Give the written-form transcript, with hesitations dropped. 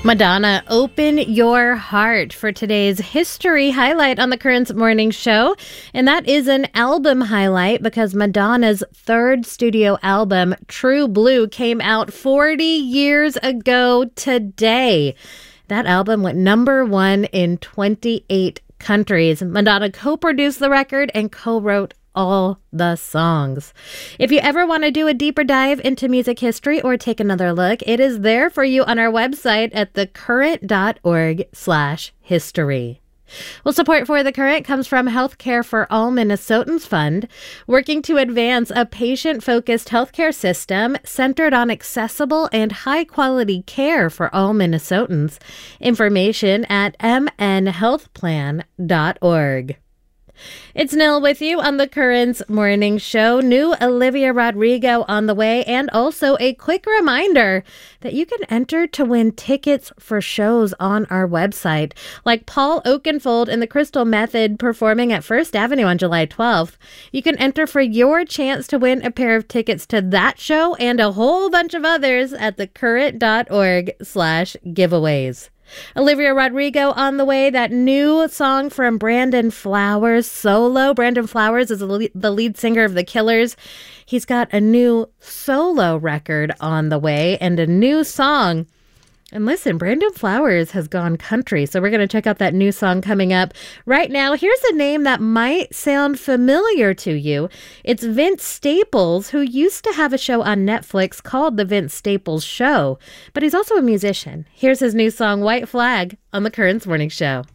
Madonna, Open Your Heart for today's history highlight on the Currents Morning Show. And that is an album highlight because Madonna's third studio album, True Blue, came out 40 years ago today. That album went number one in 28 countries. Madonna co-produced the record and co-wrote all the songs. If you ever want to do a deeper dive into music history or take another look, it is there for you on our website at thecurrent.org/history. Well, support for The Current comes from Healthcare for All Minnesotans Fund, working to advance a patient-focused healthcare system centered on accessible and high-quality care for all Minnesotans. Information at mnhealthplan.org. It's Nil with you on the Currents Morning Show. New Olivia Rodrigo on the way, and also a quick reminder that you can enter to win tickets for shows on our website, like Paul Oakenfold and the Crystal Method performing at First Avenue on July 12th. You can enter for your chance to win a pair of tickets to that show and a whole bunch of others at thecurrent.org/giveaways. Olivia Rodrigo on the way, that new song from Brandon Flowers, Solo. Brandon Flowers is the lead singer of The Killers. He's got a new solo record on the way and a new song. And listen, Brandon Flowers has gone country, so we're going to check out that new song coming up. Right now, here's a name that might sound familiar to you. It's Vince Staples, who used to have a show on Netflix called The Vince Staples Show, but he's also a musician. Here's his new song, White Flag, on the Currents Morning Show.